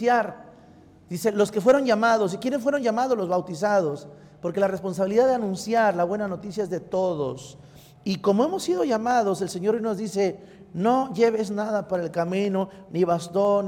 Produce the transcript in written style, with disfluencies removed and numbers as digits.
anunciar. Dice, los que fueron llamados. ¿Y quiénes fueron llamados? Los bautizados. Porque la responsabilidad de anunciar la buena noticia es de todos. Y como hemos sido llamados, el Señor hoy nos dice, no lleves nada para el camino, ni bastón,